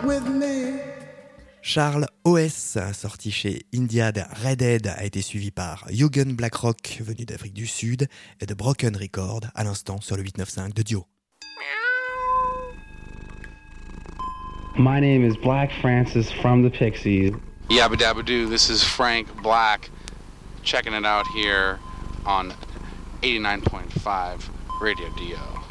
Charles O.S., sorti chez Indiad Redhead, a été suivi par Yugen Blackrock, venu d'Afrique du Sud, et de Broken Record, à l'instant sur le 895 de Dio. My name is Black Francis from the Pixies. Yabba dabba doo, this is Frank Black, checking it out here on 89.5 Radio Dio.